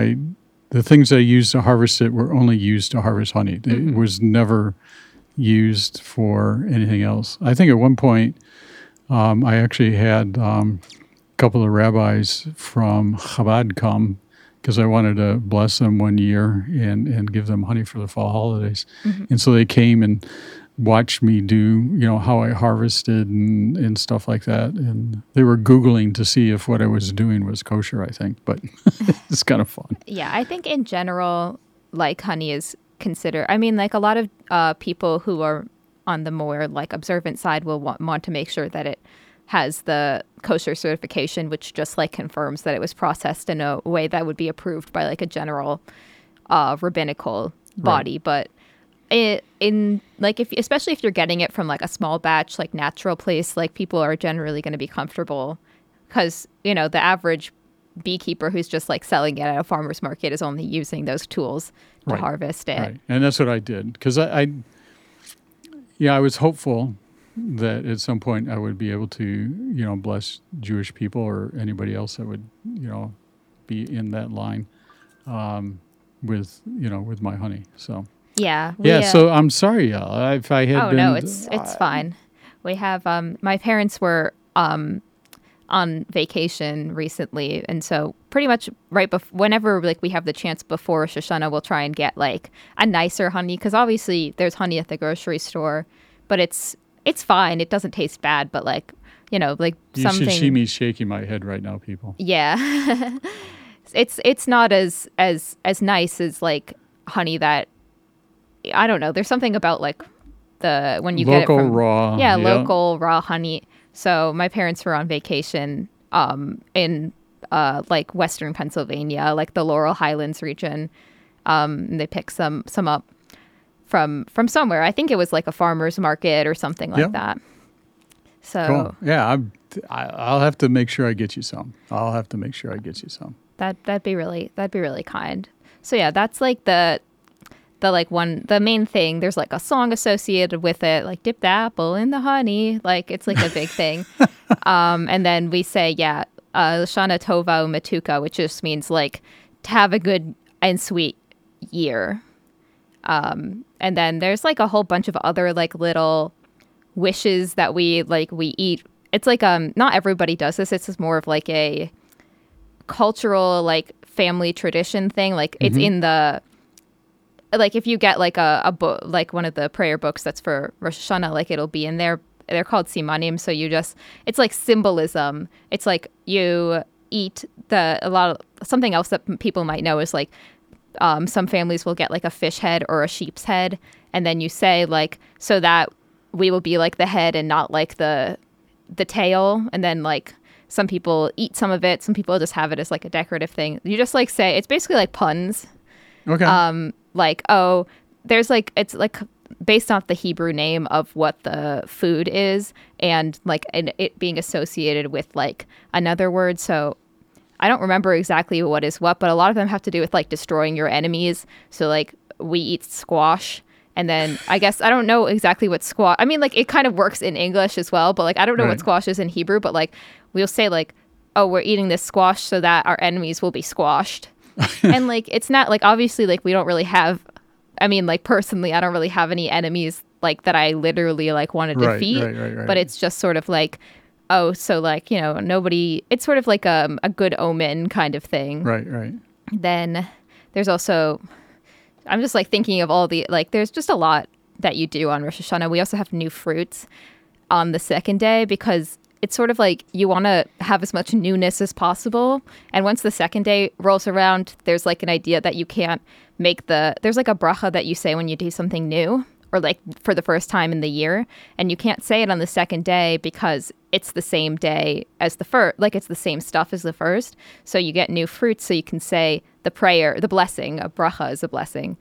the things I used to harvest it were only used to harvest honey. It was never used for anything else. I think at one point I actually had a couple of rabbis from Chabad come because I wanted to bless them one year and give them honey for the fall holidays. And so they came and watched me do, how I harvested and stuff like that. And they were Googling to see if what I was doing was kosher, I think. But it's kind of fun. Yeah, I think in general, like honey is considered, like a lot of people who are on the more like observant side will want to make sure that it has the kosher certification, which just like confirms that it was processed in a way that would be approved by like a general rabbinical body. Right. But especially if you're getting it from like a small batch, like natural place, like people are generally going to be comfortable because, the average beekeeper who's just like selling it at a farmer's market is only using those tools to harvest it. Right. And that's what I did because I was hopeful that at some point I would be able to, bless Jewish people or anybody else that would, be in that line with my honey. So. Yeah. So I'm sorry, y'all. If I had been... no, it's fine. We have, my parents were on vacation recently, and so pretty much whenever like we have the chance before Rosh Hashanah, we'll try and get like a nicer honey, because obviously there's honey at the grocery store, but it's fine. It doesn't taste bad, but like, like you something... You should see me shaking my head right now, people. Yeah. It's not as nice as like honey that... I don't know. There's something about like when you get it from raw. Yeah, local raw honey. So my parents were on vacation in like Western Pennsylvania, like the Laurel Highlands region. And they picked some up from somewhere. I think it was like a farmer's market or something like that. So cool. Yeah, I'll have to make sure I get you some. That'd be really kind. So yeah, that's like the main thing. There's like a song associated with it, like dip the apple in the honey. Like it's like a big thing. And then we say, Lashana Tova Umetuka, which just means like to have a good and sweet year. And then there's like a whole bunch of other like little wishes that we eat. It's like, not everybody does this. It's just more of like a cultural, like family tradition thing. Like it's in the, like if you get like a book, like one of the prayer books that's for Rosh Hashanah, like it'll be in there. They're called simanim. So it's like symbolism. It's like you eat something else that people might know is like, some families will get like a fish head or a sheep's head. And then you say like, so that we will be like the head and not like the tail. And then like some people eat some of it. Some people just have it as like a decorative thing. You just like say, it's basically like puns. Okay. Like, oh, there's like, it's like based off the Hebrew name of what the food is and like it being associated with like another word. So I don't remember exactly what is what, but a lot of them have to do with like destroying your enemies. So like we eat squash, and then I guess I don't know exactly what squash. I mean, like it kind of works in English as well, but like I don't know what squash is in Hebrew. But like we'll say like, oh, we're eating this squash so that our enemies will be squashed. And like it's not like obviously like we don't really have. I mean, like personally, I don't really have any enemies like that I literally like want to defeat. Right. But it's just sort of like, oh, so like, you know, nobody, it's sort of like a good omen kind of thing. Right. Then there's also, I'm just like thinking of all the, like, there's just a lot that you do on Rosh Hashanah. We also have new fruits on the second day because it's sort of like you want to have as much newness as possible. And once the second day rolls around, there's like an idea that you can't make there's like a bracha that you say when you do something new or like for the first time in the year. And you can't say it on the second day because it's the same day as the first, like it's the same stuff as the first. So you get new fruits so you can say the prayer, the blessing. A bracha is a blessing.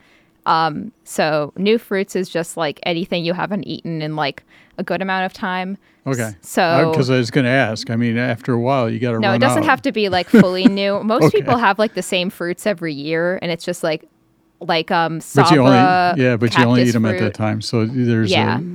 So new fruits is just like anything you haven't eaten in like a good amount of time. Okay. So because I was going to ask, I mean, after a while you got to run out. No, it doesn't have to be like fully new. Most people have like the same fruits every year, and it's just like saba, but you only eat them at that time. So there's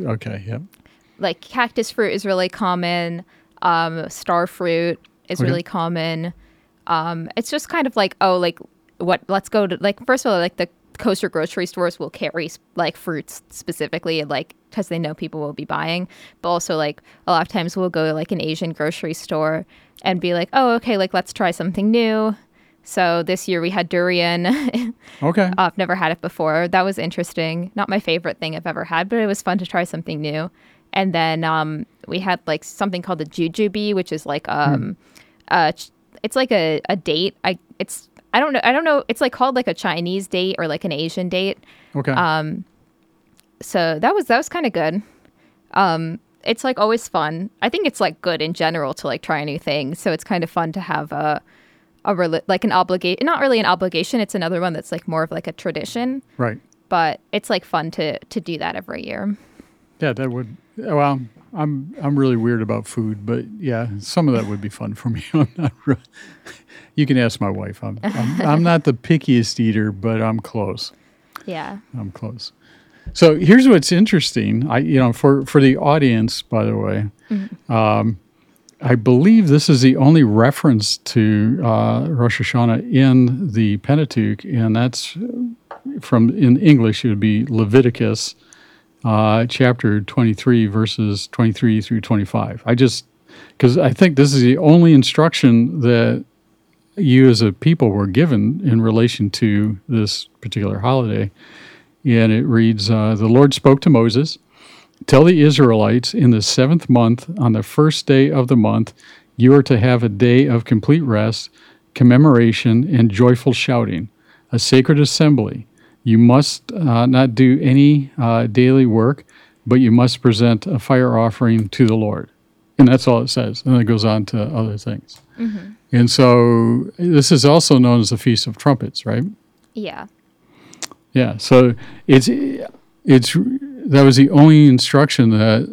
like cactus fruit is really common. Star fruit is really common. It's just kind of like, oh, like let's go to, like, first of all, like the kosher grocery stores will carry like fruits specifically, like, because they know people will be buying. But also, like, a lot of times we'll go to like an Asian grocery store and be like, oh, okay, like, let's try something new. So this year we had durian. Okay. I've never had it before. That was interesting. Not my favorite thing I've ever had, but it was fun to try something new. And then we had like something called the jujube, which is like it's like a date. I don't know. It's like called like a Chinese date or like an Asian date. Okay. So that was kind of good. It's like always fun. I think it's like good in general to like try new things. So it's kind of fun to have like an obligation, not really an obligation. It's another one that's like more of like a tradition. Right. But it's like fun to do that every year. Yeah, that would. Well, I'm really weird about food, but yeah, some of that would be fun for me. I'm not. You can ask my wife. I'm not the pickiest eater, but I'm close. Yeah. I'm close. So here's what's interesting. For the audience, by the way, I believe this is the only reference to Rosh Hashanah in the Pentateuch, and that's in English. It would be Leviticus, chapter 23, verses 23 through 25. Because I think this is the only instruction that you as a people were given in relation to this particular holiday. And it reads, the Lord spoke to Moses, tell the Israelites, in the 7th month, on the first day of the month, you are to have a day of complete rest, commemoration, and joyful shouting, a sacred assembly. You must not do any daily work, but you must present a fire offering to the Lord. And that's all it says. And then it goes on to other things. Mm-hmm. And so this is also known as the Feast of Trumpets, right? Yeah. Yeah. So that was the only instruction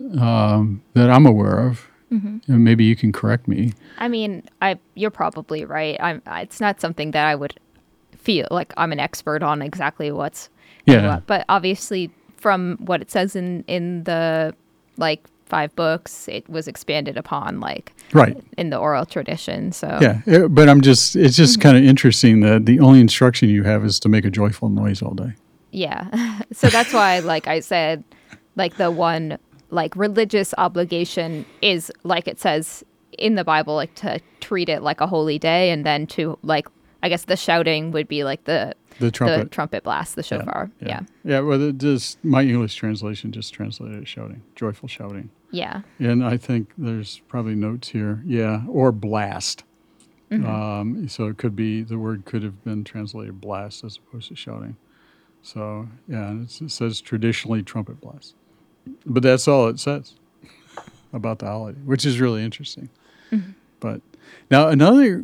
that I'm aware of. Mm-hmm. And maybe you can correct me. I mean, you're probably right. It's not something that I would feel like I'm an expert on exactly what's what. But obviously, from what it says in the like 5 books, it was expanded upon like in the oral tradition. So but it's just kind of interesting that the only instruction you have is to make a joyful noise all day. Yeah. So that's why, like I said, like the one like religious obligation is, like it says in the Bible, like to treat it like a holy day, and then to like, I guess the shouting would be like the trumpet blast, the shofar. Yeah. Well, my English translation just translated it shouting, joyful shouting. Yeah. And I think there's probably notes here. Yeah. Or blast. Mm-hmm. So it could be, the word could have been translated blast as opposed to shouting. So, yeah, and it says traditionally trumpet blast. But that's all it says about the holiday, which is really interesting. Mm-hmm. But now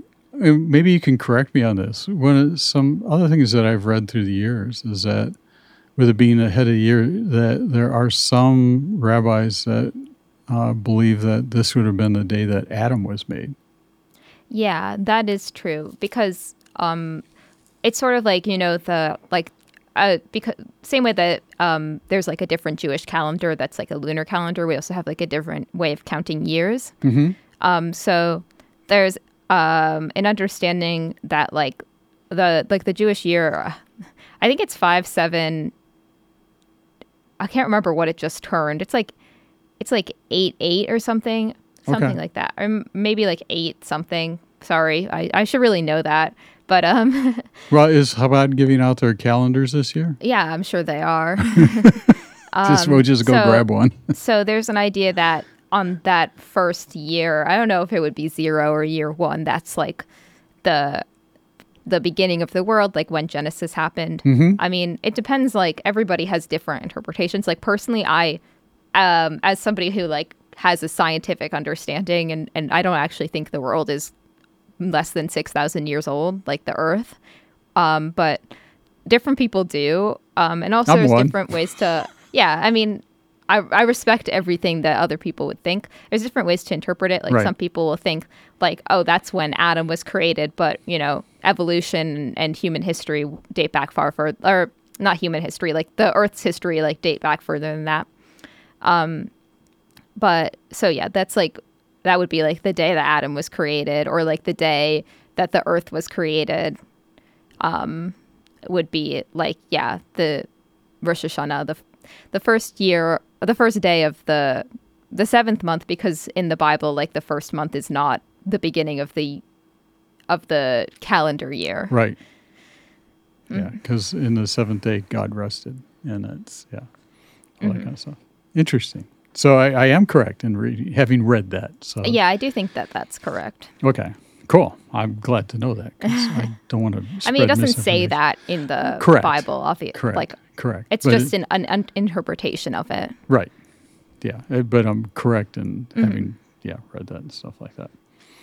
maybe you can correct me on this. Some other things that I've read through the years is that with it being ahead of the year, that there are some rabbis that believe that this would have been the day that Adam was made. Yeah, that is true, because it's sort of like, because same way that there's like a different Jewish calendar that's like a lunar calendar, we also have like a different way of counting years. Mm-hmm. So there's an understanding that like the Jewish year, I think it's 5/7. I can't remember what it just turned. It's like 8/8 or something like that, or maybe like 8 something. Sorry, I should really know that. But well, is Chabad giving out their calendars this year? Yeah, I'm sure they are. We'll just go grab one. So there's an idea that on that first year, I don't know if it would be 0 or year 1. That's like the beginning of the world, like when Genesis happened. Mm-hmm. I mean, it depends. Like everybody has different interpretations. Like personally, I, as somebody who like has a scientific understanding, and I don't actually think the world is less than 6,000 years old, like the Earth. But different people do. And also there's different ways to, I mean, I respect everything that other people would think. There's different ways to interpret it. Like some people will think like, oh, that's when Adam was created. But, evolution and human history date back far further, or not human history, like the Earth's history, like date back further than that. But so, that's like, that would be like the day that Adam was created, or like the day that the Earth was created. would be like, yeah, the Rosh Hashanah, the first year, the first day of the seventh month, because in the Bible, like the first month is not the beginning of the calendar year. Right. Yeah, because in the seventh day, God rested, and it's, yeah, all that kind of stuff. Interesting. So I am correct in having read that. So Yeah, I do think that that's correct. Okay, cool. I'm glad to know that, because I don't want to I mean, it doesn't say misinformation. that in the Correct. Bible, obviously. Correct. Like, Correct. it's But just an interpretation of it. Right. Yeah, but I'm correct in having read that and stuff like that.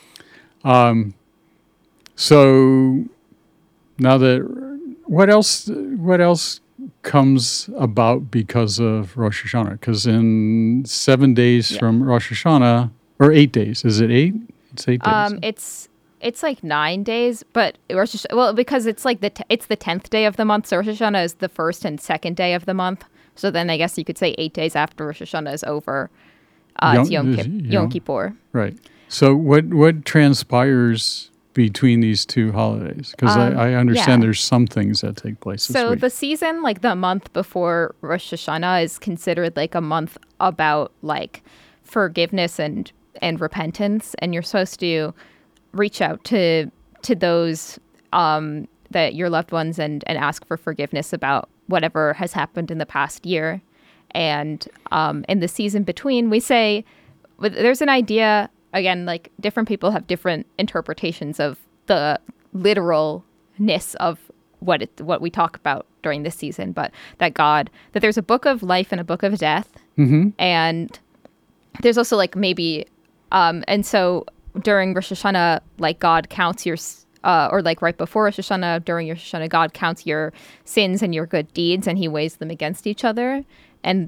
So now that what else comes about because of Rosh Hashanah? Because in 7 days from Rosh Hashanah, or 8 days, is it 8? It's 8 days. It's like 9 days, but because it's like it's the 10th day of the month. So Rosh Hashanah is the first and second day of the month. So then I guess you could say 8 days after Rosh Hashanah is over. It's Yom Kippur. Right. So what transpires between these two holidays? Because I understand there's some things that take place this So week. the season, like the month before Rosh Hashanah, is considered like a month about like forgiveness and repentance, and you're supposed to reach out to those that your loved ones and ask for forgiveness about whatever has happened in the past year. And in the season between, we say there's an idea. Again, like different people have different interpretations of the literalness of what we talk about during this season, but that there's a book of life and a book of death, and there's also like maybe, and so during Rosh Hashanah, like God counts your, or like right before Rosh Hashanah, during Rosh Hashanah, God counts your sins and your good deeds, and He weighs them against each other, and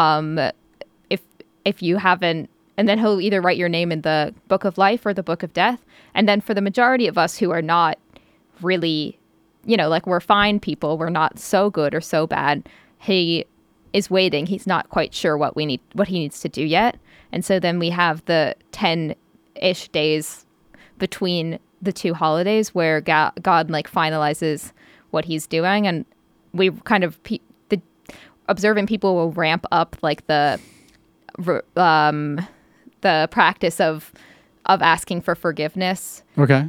if you haven't. And then He'll either write your name in the book of life or the book of death. And then for the majority of us who are not really, like we're fine people, we're not so good or so bad, He is waiting. He's not quite sure what He needs to do yet. And so then we have the 10-ish days between the two holidays where God like finalizes what He's doing. And we kind of, the observant people will ramp up like the practice of asking for forgiveness. Okay.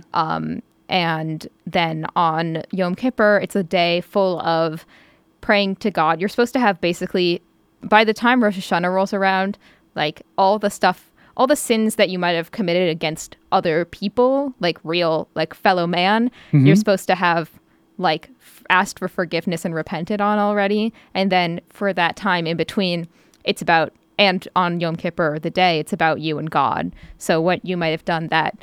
And then on Yom Kippur, it's a day full of praying to God. You're supposed to have basically, by the time Rosh Hashanah rolls around, like all the sins that you might have committed against other people, like real, like fellow man, you're supposed to have like asked for forgiveness and repented on already. And then for that time in between, it's about, and on Yom Kippur, the day, it's about you and God. So what you might have done that,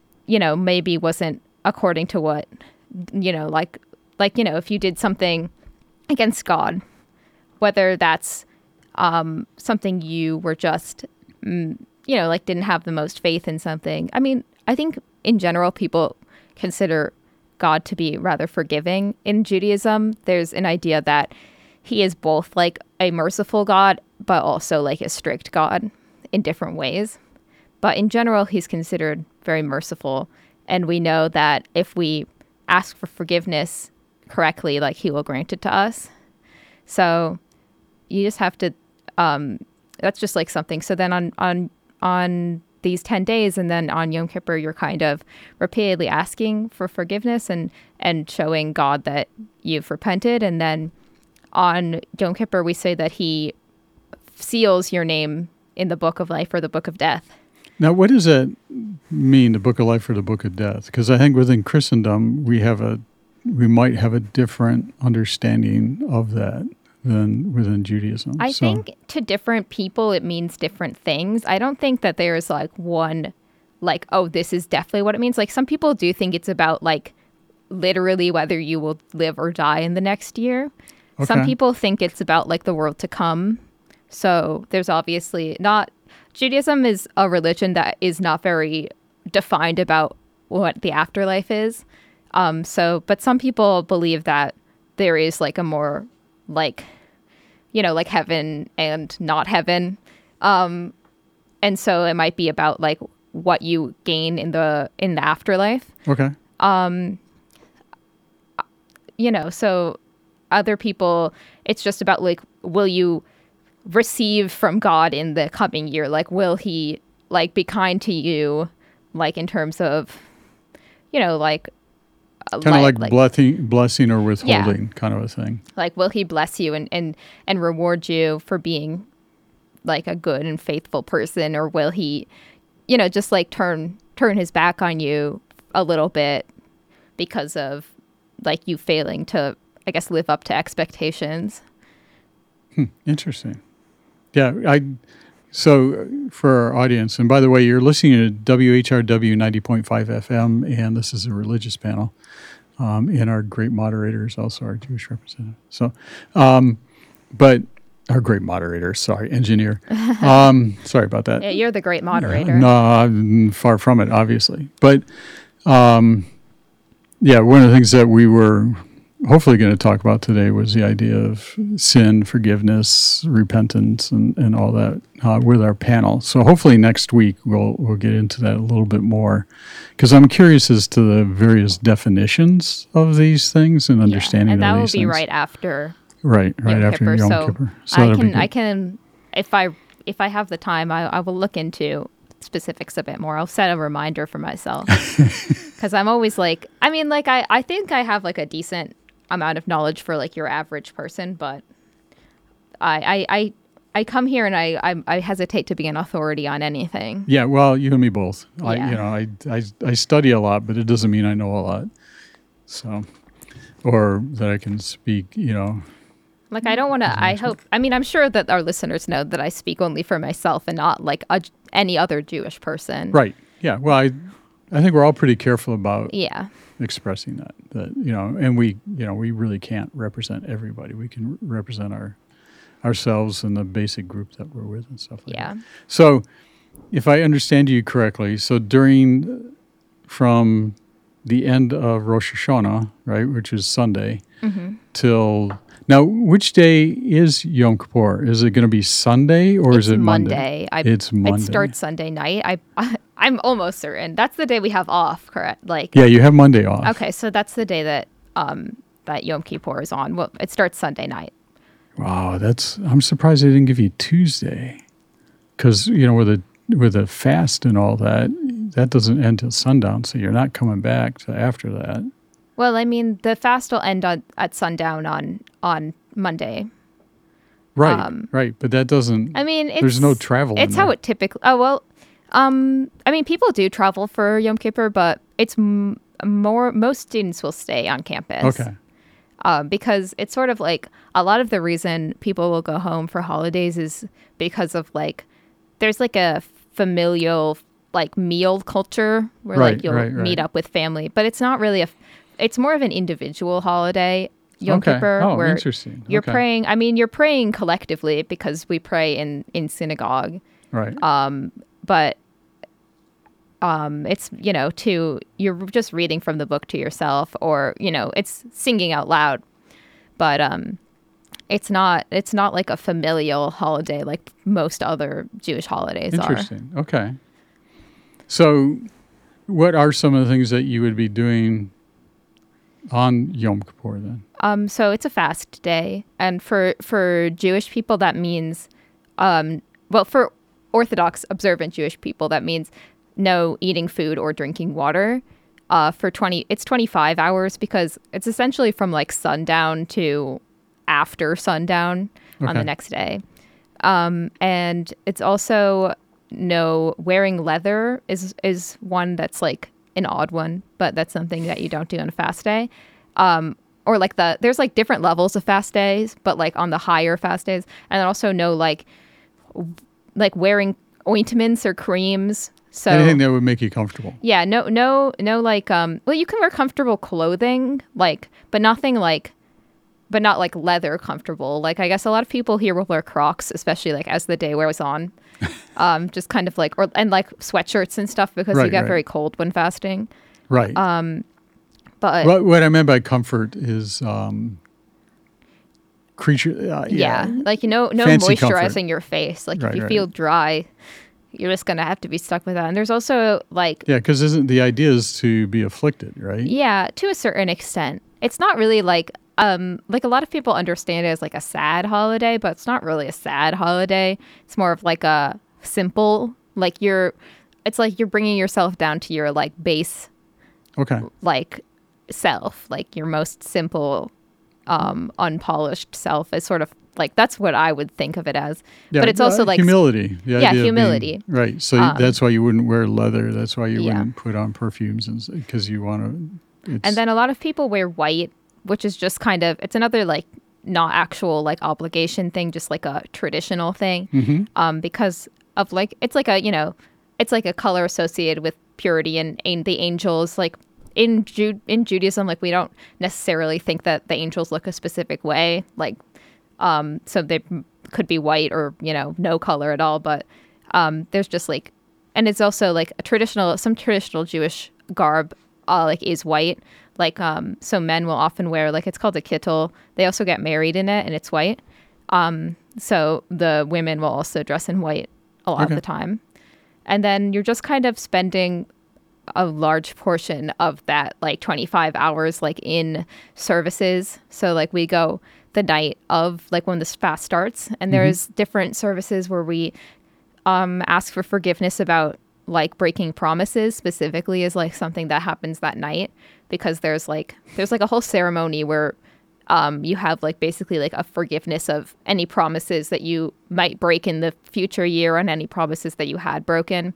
maybe wasn't according to what, like, if you did something against God, whether that's something you were just, like didn't have the most faith in something. I mean, I think in general, people consider God to be rather forgiving. In Judaism, there's an idea that He is both like a merciful God, but also like a strict God in different ways. But in general, He's considered very merciful. And we know that if we ask for forgiveness correctly, like He will grant it to us. So you just have to, that's just like something. So then on these 10 days and then on Yom Kippur, you're kind of repeatedly asking for forgiveness and showing God that you've repented. And then on Yom Kippur, we say that He seals your name in the book of life or the book of death. Now, what does that mean, the book of life or the book of death? Because I think within Christendom, we might have a different understanding of that than within Judaism. I think to different people, it means different things. I don't think that there's like one, like, oh, this is definitely what it means. Like some people do think it's about like literally whether you will live or die in the next year. Okay. Some people think it's about like the world to come. So there's obviously not, Judaism is a religion that is not very defined about what the afterlife is. But some people believe that there is like a more like, like heaven and not heaven. And so it might be about like what you gain in the afterlife. Okay. so other people, it's just about like, will you receive from God in the coming year? Like, will he like be kind to you, like in terms of, like kind of like blessing or withholding kind of a thing. Like, will he bless you and reward you for being like a good and faithful person, or will he, just like turn his back on you a little bit because of like you failing to, I guess, live up to expectations. Interesting. Yeah, so for our audience, and by the way, you're listening to WHRW 90.5 FM, and this is a religious panel. And our great moderator is also our Jewish representative. So, but our great moderator, engineer. Sorry about that. Yeah, you're the great moderator. No, I'm far from it, obviously. But, yeah, one of the things that we were hopefully going to talk about today was the idea of sin, forgiveness, repentance, and all that with our panel. So hopefully next week we'll get into that a little bit more, because I'm curious as to the various definitions of these things and understanding of these things. And that will be right after Yom Kippur. Yom Kippur. So I can if I have the time, I will look into specifics a bit more. I'll set a reminder for myself, because I'm always like, I think I have like a decent amount of knowledge for like your average person, but I come here and I hesitate to be an authority on anything. Yeah, well, you and me both. Yeah. I study a lot, but it doesn't mean I know a lot. So, or that I can speak, Like, I don't want to, I'm sure that our listeners know that I speak only for myself and not like any other Jewish person. Right. Yeah. Well, I think we're all pretty careful about expressing that, and we really can't represent everybody. We can represent ourselves and the basic group that we're with and stuff like that. So if I understand you correctly, so from the end of Rosh Hashanah, right, which is Sunday, till... Now, which day is Yom Kippur? Is it going to be Sunday or is it Monday? It's Monday. It starts Sunday night. I'm almost certain. That's the day we have off, correct? Yeah, you have Monday off. Okay, so that's the day that that Yom Kippur is on. Well, it starts Sunday night. Wow, I'm surprised they didn't give you Tuesday, because with a fast and all that doesn't end till sundown, so you're not coming back to after that. Well, the fast will end at sundown on Monday. Right, but that doesn't... there's no travel. It's how it typically... Oh, well, people do travel for Yom Kippur, but it's most students will stay on campus. Okay. Because it's sort of like a lot of the reason people will go home for holidays is because of like, there's like a familial like meal culture where you'll meet up with family, but it's not really it's more of an individual holiday, Yom Kippur, where interesting. You're praying. You're praying collectively because we pray in synagogue. Right. But it's, you're just reading from the book to yourself, or, it's singing out loud. But it's not like a familial holiday like most other Jewish holidays are. Interesting. Okay. So what are some of the things that you would be doing on Yom Kippur then? So it's a fast day. And for Jewish people, that means, for Orthodox observant Jewish people, that means no eating food or drinking water. It's 25 hours because it's essentially from like sundown to after sundown on the next day. And it's also no wearing leather is one that's like an odd one, but that's something that you don't do on a fast day. Or like there's like different levels of fast days, but like on the higher fast days, and also no like wearing ointments or creams. So anything that would make you comfortable. Yeah, no like you can wear comfortable clothing, but not like leather comfortable. Like I guess a lot of people here will wear Crocs, especially like as the day wears on. Just kind of like and like sweatshirts and stuff because you get very cold when fasting. Right. But what I meant by comfort is creature. Like no moisturizing comfort. Your face. Like if you feel dry, you're just gonna have to be stuck with that. And there's also like because isn't the idea is to be afflicted, right? Yeah, to a certain extent. It's not really like a lot of people understand it as like a sad holiday, but it's not really a sad holiday. It's more of like a simple, like it's like you're bringing yourself down to your like base, Okay. like self, like your most simple, unpolished self is sort of like, that's what I would think of it as. Yeah, But it's also like humility. The idea of humility. Right. So that's why you wouldn't wear leather. That's why you Yeah. wouldn't put on perfumes, and because you want to. And then a lot of people wear white, which is just kind of, it's another like not actual like obligation thing, just like a traditional thing. Because of like, it's like a, it's like a color associated with purity and the angels. Like in Judaism, like we don't necessarily think that the angels look a specific way. Like, so they could be white or, no color at all. But there's just like, and it's also like some traditional Jewish garb like is white. Like, so men will often wear, like, it's called a kittel. They also get married in it, and it's white. So the women will also dress in white a lot of the time. And then you're just kind of spending a large portion of that, like, 25 hours, like, in services. So, like, we go the night of, like, when this fast starts, and there's different services where we ask for forgiveness about, like, breaking promises specifically is, like, something that happens that night. Because there's like a whole ceremony where you have like basically like a forgiveness of any promises that you might break in the future year and any promises that you had broken.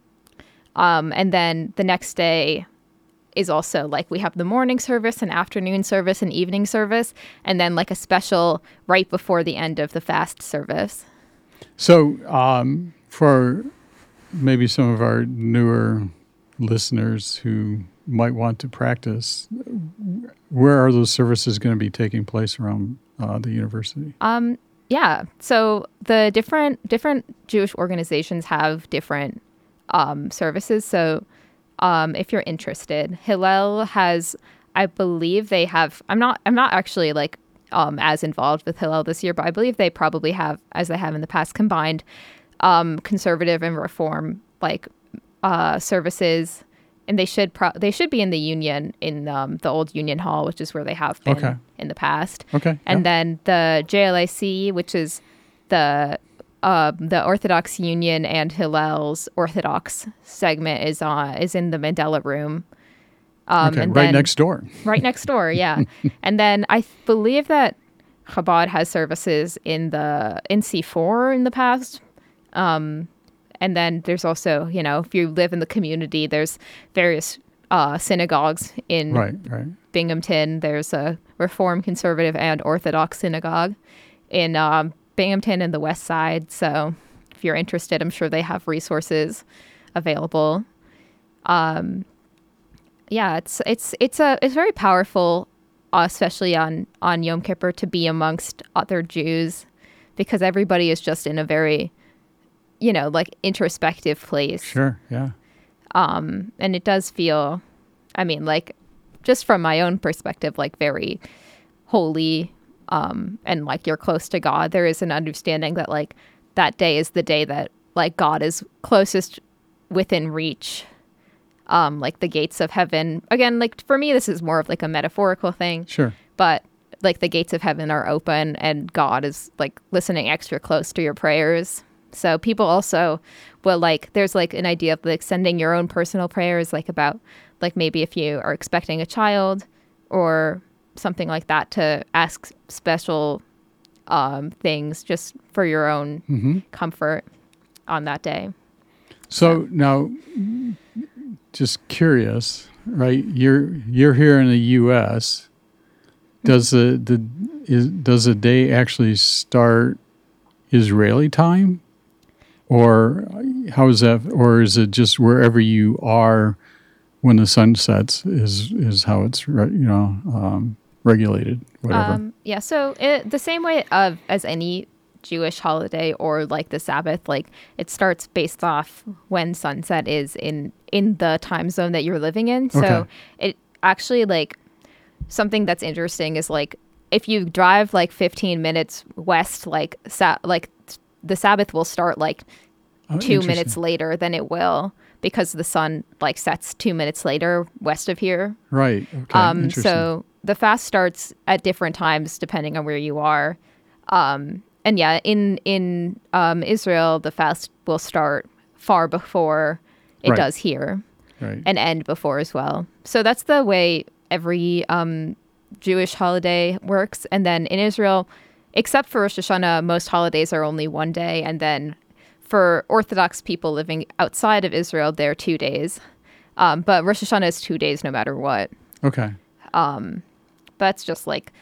And then the next day is also like we have the morning service, an afternoon service, an evening service, and then like a special right before the end of the fast service. So for maybe some of our newer listeners who might want to practice, where are those services going to be taking place around the university? Yeah. So the different Jewish organizations have different services. So if you're interested, Hillel has, I believe they have, I'm not actually like as involved with Hillel this year, but I believe they probably have, as they have in the past, combined conservative and reform like services. And they should be in the Union, in the old Union Hall, which is where they have been in the past. Okay. And then the JLIC, which is the Orthodox Union and Hillel's Orthodox segment, is in the Mandela Room. And right next door. Right next door, yeah. And then I believe that Chabad has services in C4 in the past. And then there's also, if you live in the community, there's various synagogues in Binghamton. There's a Reform, Conservative, and Orthodox synagogue in Binghamton and the West Side. So if you're interested, I'm sure they have resources available. It's very powerful, especially on Yom Kippur, to be amongst other Jews, because everybody is just in a very like introspective place. Sure, yeah. And it does feel, I mean, like, just from my own perspective, like very holy, and like you're close to God. There is an understanding that like that day is the day that like God is closest within reach, like the gates of heaven. Again, like for me, this is more of like a metaphorical thing. Sure. But like the gates of heaven are open and God is like listening extra close to your prayers. So people also will like, there's like an idea of like sending your own personal prayers, like about like maybe if you are expecting a child or something like that, to ask special things just for your own comfort on that day. So now, just curious, right? You're here in the U.S. Does the day actually start Israeli time? Or how is that? Or is it just wherever you are when the sun sets is how it's regulated? Whatever. So the same way as any Jewish holiday or like the Sabbath, like it starts based off when sunset is in the time zone that you're living in. So it actually, like, something that's interesting is like if you drive like 15 minutes west, like the Sabbath will start like 2 minutes later than it will, because the sun like sets 2 minutes later west of here. Right. Okay. So the fast starts at different times depending on where you are. And yeah, in Israel, the fast will start far before it Right. does here, Right. and end before as well. So that's the way every Jewish holiday works. And then in Israel, except for Rosh Hashanah, most holidays are only one day. And then for Orthodox people living outside of Israel, they're 2 days. But Rosh Hashanah is 2 days no matter what. Okay. That's just like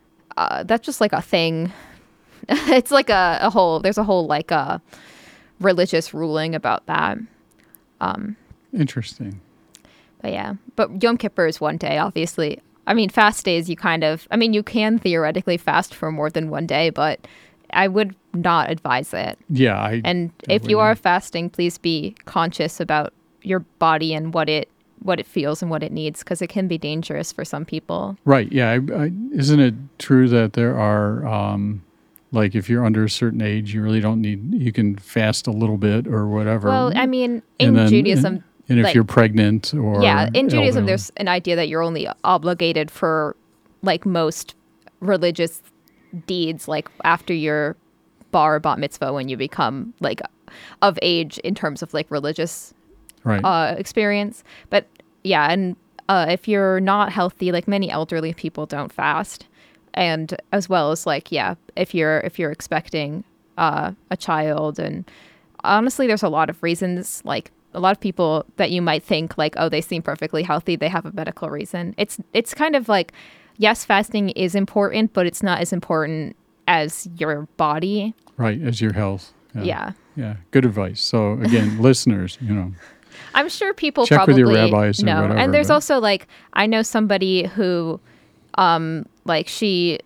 a thing. It's like there's a whole like a religious ruling about that. Interesting. But yeah, but Yom Kippur is one day, obviously. I mean, fast days, you can theoretically fast for more than one day, but I would not advise it. Yeah. And if you are fasting, please be conscious about your body and what it feels and what it needs, because it can be dangerous for some people. Right. Yeah. Isn't it true that there are, like if you're under a certain age, you really don't need, you can fast a little bit or whatever. Well, I mean, in Judaism, and if like, you're pregnant or in Judaism, elderly. there's an idea that you're only obligated for like most religious deeds, like after your bar or bat mitzvah, when you become like of age in terms of like religious right. experience. But yeah, and if you're not healthy, like many elderly people don't fast, and as well as like if you're expecting a child, and honestly, there's a lot of reasons. Like a lot of people that you might think like, oh, they seem perfectly healthy, they have a medical reason. It's kind of like, yes, fasting is important, but it's not as important as your body. Right. As your health. Yeah. Yeah. Good advice. So again, listeners, I'm sure people check probably with your rabbis or know. whatever, And there's but- also like, I know somebody who, like she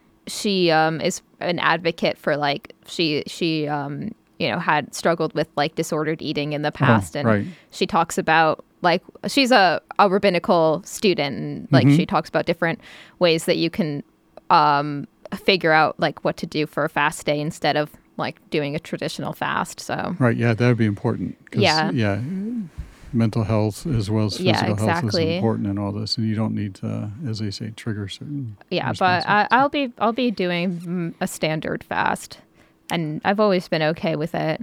is an advocate for like she had struggled with like disordered eating in the past, and right. she talks about like she's a rabbinical student, and like she talks about different ways that you can figure out like what to do for a fast day instead of like doing a traditional fast. So Right. Yeah. That would be important. 'Cause, Yeah. Yeah. Mental health as well as physical health is exactly. important in all this, and you don't need to, as they say, trigger certain. yeah, but responses. I'll be doing a standard fast, and I've always been okay with it.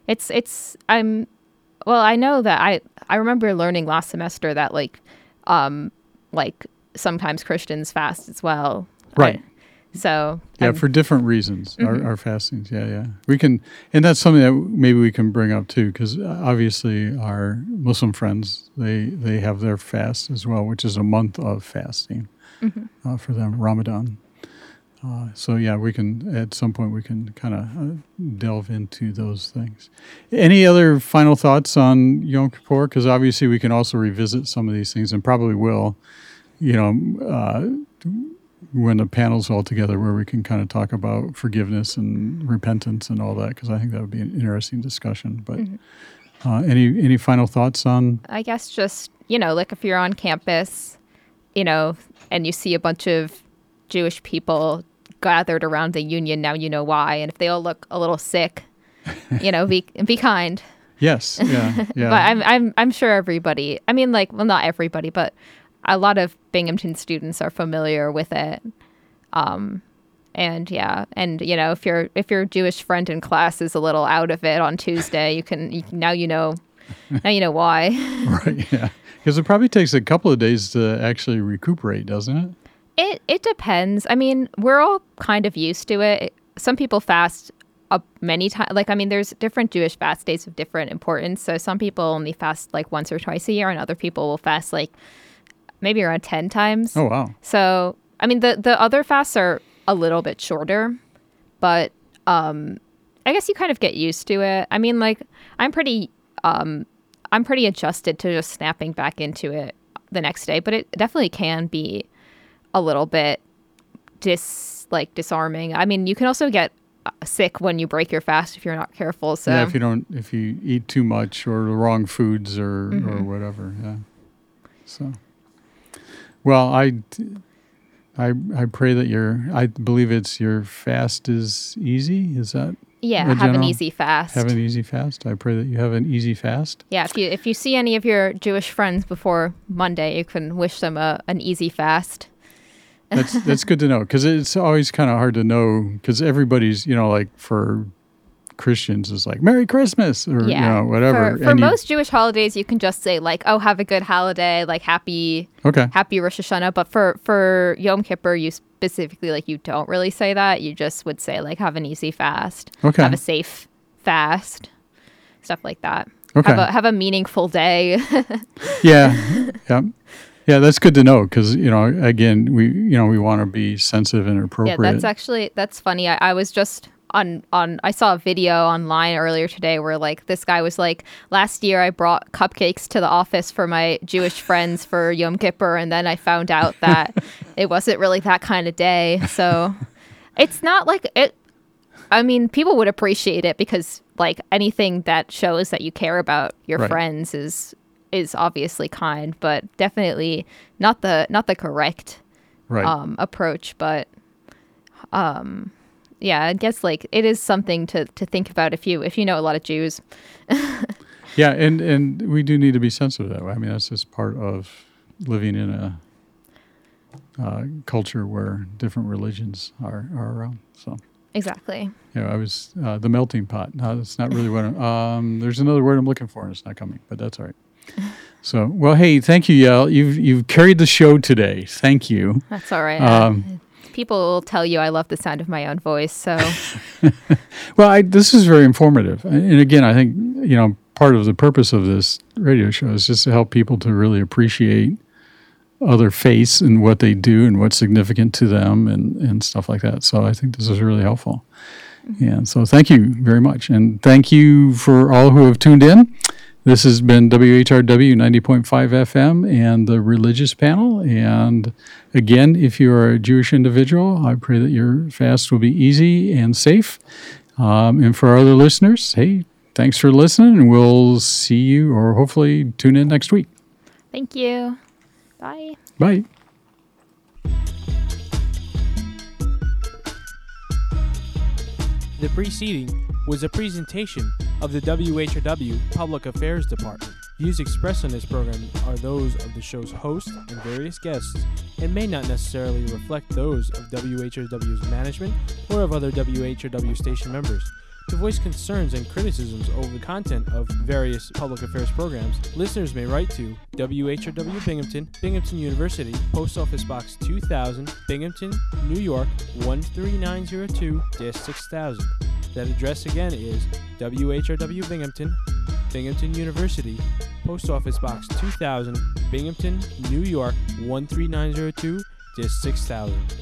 I know that I remember learning last semester that like sometimes Christians fast as well. Right. So Yeah, for different reasons, our fastings. Yeah. We can, and that's something that maybe we can bring up too, because obviously our Muslim friends, they have their fast as well, which is a month of fasting for them, Ramadan. So yeah, we can, at some point we can kind of delve into those things. Any other final thoughts on Yom Kippur? Because obviously we can also revisit some of these things, and probably will, when the panel's all together, where we can kind of talk about forgiveness and repentance and all that, because I think that would be an interesting discussion. But any final thoughts on? I guess just, like if you're on campus, and you see a bunch of Jewish people gathered around the union, now you know why. And if they all look a little sick, be kind. Yes. Yeah. Yeah. But I'm sure everybody, I mean, like, well, not everybody, but a lot of Binghamton students are familiar with it. And if your Jewish friend in class is a little out of it on Tuesday, now you know why. Right. Yeah. Because it probably takes a couple of days to actually recuperate, doesn't it? It depends. I mean, we're all kind of used to it. Some people fast many times. Like, I mean, there's different Jewish fast days of different importance. So some people only fast like once or twice a year, and other people will fast like maybe around 10 times. Oh, wow. So, I mean, the other fasts are a little bit shorter, but I guess you kind of get used to it. I mean, like, I'm pretty adjusted to just snapping back into it the next day, but it definitely can be a little bit disarming. I mean, you can also get sick when you break your fast if you're not careful. So yeah, if you eat too much or the wrong foods or whatever. Yeah. So, well, I pray that I believe it's your fast is easy. Is that? Yeah, have an easy fast. Have an easy fast. I pray that you have an easy fast. Yeah, if you see any of your Jewish friends before Monday, you can wish them an easy fast. That's good to know, because it's always kind of hard to know, because everybody's, like for Christians is like Merry Christmas or whatever. For most Jewish holidays, you can just say like, "Oh, have a good holiday," like happy Rosh Hashanah. But for Yom Kippur, you specifically you don't really say that. You just would say like, "Have an easy fast," have a safe fast, stuff like that. Okay. Have a meaningful day. Yeah. That's good to know, because again, we want to be sensitive and appropriate. Yeah, that's funny. I was just I saw a video online earlier today where this guy was like, last year I brought cupcakes to the office for my Jewish friends for Yom Kippur, and then I found out that it wasn't really that kind of day. So it's not like it. I mean, people would appreciate it, because anything that shows that you care about your friends is obviously kind, but definitely not the correct approach. But yeah, I guess it is something to think about if you know a lot of Jews. Yeah, and we do need to be sensitive that way. I mean, that's just part of living in a culture where different religions are around. So exactly. I was the melting pot. No, that's not really what. There's another word I'm looking for, and it's not coming, but that's all right. So, well, hey, thank you, Yael. You've carried the show today. Thank you. That's all right. People will tell you I love the sound of my own voice. So, well, this is very informative, and again, I think part of the purpose of this radio show is just to help people to really appreciate other faiths and what they do and what's significant to them and stuff like that. So, I think this is really helpful. Mm-hmm. And so, thank you very much, and thank you for all who have tuned in. This has been WHRW 90.5 FM and the Religious Panel. And again, if you are a Jewish individual, I pray that your fast will be easy and safe. And for our other listeners, hey, thanks for listening, and we'll see you, or hopefully tune in next week. Thank you. Bye. Bye. The preceding was a presentation of the WHRW Public Affairs Department. Views expressed on this program are those of the show's host and various guests, and may not necessarily reflect those of WHRW's management or of other WHRW station members. To voice concerns and criticisms over the content of various public affairs programs, listeners may write to WHRW Binghamton, Binghamton University, Post Office Box 2000, Binghamton, New York 13902-6000. That address again is WHRW Binghamton, Binghamton University, Post Office Box 2000, Binghamton, New York 13902-6000.